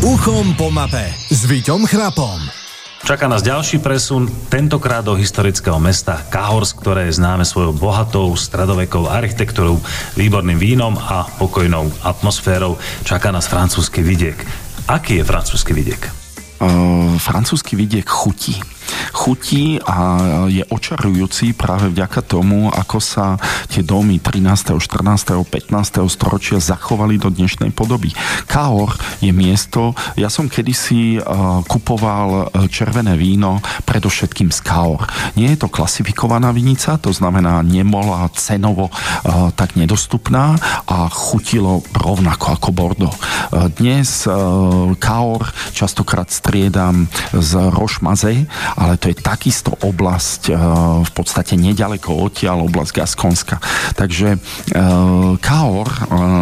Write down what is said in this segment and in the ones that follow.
Uchom po mape s Víťom Chrapom. Čaká nás ďalší presun, tentokrát do historického mesta Cahors, ktoré je známe svojou bohatou stredovekou architektúrou, výborným vínom a pokojnou atmosférou. Čaká nás francúzsky vidiek. Aký je francúzsky vidiek? Francúzsky vidiek chutí a je očarujúci práve vďaka tomu, ako sa tie domy 13., 14., 15. storočia zachovali do dnešnej podoby. Cahors je miesto, ja som kedysi kupoval červené víno predovšetkým z Cahors. Nie je to klasifikovaná vinica, to znamená nebola cenovo tak nedostupná a chutilo rovnako ako Bordeaux. Dnes Cahors častokrát striedam z Roche-Mazey, ale to je takisto oblasť v podstate nedaleko odtiaľ, oblasť Gaskonska. Takže Cahors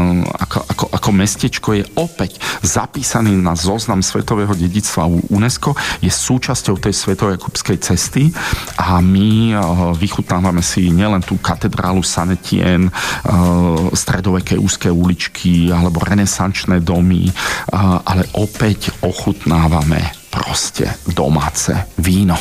ako mestečko je opäť zapísaný na zoznam svetového dedičstva UNESCO, je súčasťou tej svetojakubskej cesty a my vychutnávame si nielen tú katedrálu Saint-Étienne, stredoveké úzke uličky alebo renesančné domy, ale opäť ochutnávame proste domáce víno.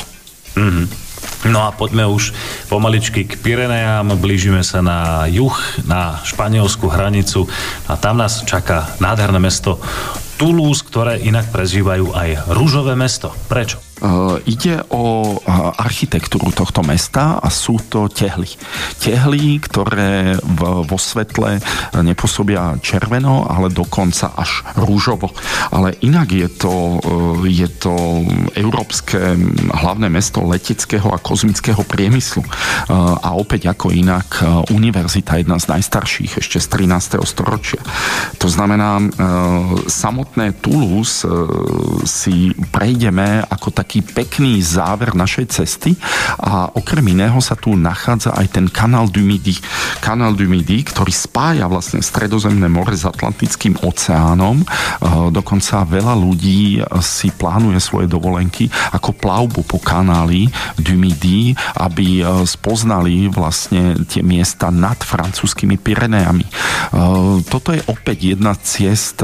No a poďme už pomaličky k Pyreneám, blížime sa na juh, na španielsku hranicu a tam nás čaká nádherné mesto Toulouse, ktoré inak prezývajú aj Ružové mesto. Prečo? Ide o architektúru tohto mesta a sú to tehly. Tehly, ktoré vo svetle nepôsobia červeno, ale dokonca až rúžovo. Ale inak je to európske hlavné mesto leteckého a kozmického priemyslu. A opäť ako inak univerzita, jedna z najstarších ešte z 13. storočia. To znamená, samotné Toulouse si prejdeme ako taký pekný záver našej cesty a okrem iného sa tu nachádza aj ten Canal du Midi. Canal du Midi, ktorý spája vlastne Stredozemné more s Atlantickým oceánom. Dokonca veľa ľudí si plánuje svoje dovolenky ako plavbu po kanáli du Midi, aby spoznali vlastne tie miesta nad francúzskymi Pyreneami. Toto je opäť jedna z ciest,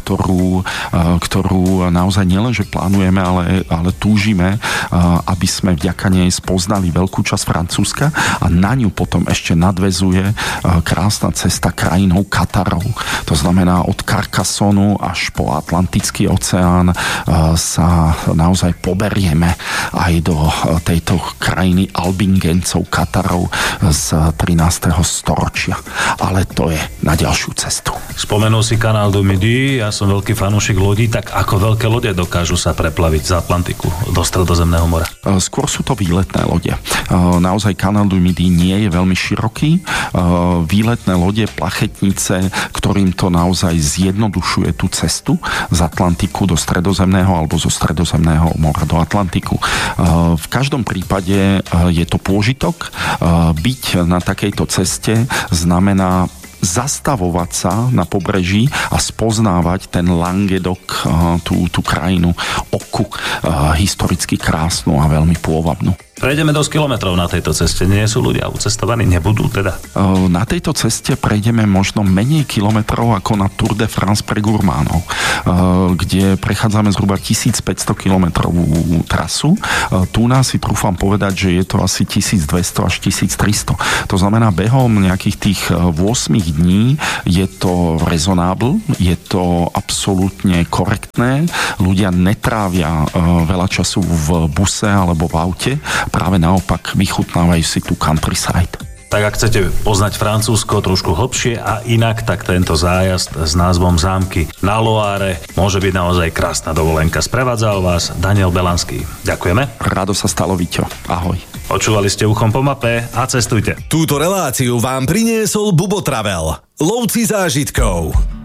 ktorú naozaj nielenže plánujeme, ale túžime, aby sme vďaka nej spoznali veľkú časť Francúzska a na ňu potom ešte nadväzuje krásna cesta krajinou Katarov. To znamená od Carcassonu až po Atlantický oceán sa naozaj poberieme aj do tejto krajiny Albingencov, Katarov z 13. storočia. Ale to je na ďalšiu cestu. Spomenul si Canal du Midi, ja som veľký fanúšik lodí, tak ako veľké lode dokážu sa preplaviť z Atlantiku do Stredozemného mora? Skôr sú to výletné lode. Naozaj Canal du Midi nie je veľmi široký. Výletné lode, plachetnice, ktorým to naozaj zjednodušuje tú cestu z Atlantiku do Stredozemného alebo zo Stredozemného mora do Atlantiku. V každom prípade je to pôžitok. Byť na takejto ceste znamená zastavovať sa na pobreží a spoznávať ten Languedoc, tú krajinu oku, historicky krásnu a veľmi pôvabnú. Prejdeme dosť kilometrov na tejto ceste. Nie sú ľudia ucestovaní? Nebudú teda? Na tejto ceste prejdeme možno menej kilometrov ako na Tour de France pre gurmánov, kde prechádzame zhruba 1500 kilometrovú trasu. Tu nás si trúfam povedať, že je to asi 1200 až 1300. To znamená, behom nejakých tých 8 dní je to rezonábl, je to absolútne korektné. Ľudia netrávia veľa času v buse alebo v aute. Práve naopak vychutnávajú si tú countryside. Tak ak chcete poznať Francúzsko trošku hlbšie a inak, tak tento zájazd s názvom Zámky na Loire môže byť naozaj krásna dovolenka. Sprevádzal vás Daniel Belanský. Ďakujeme. Rado sa stalo, Víťo. Ahoj. Počúvali ste Uchom po mape a cestujte. Túto reláciu vám priniesol Bubo Travel. Lovci zážitkov.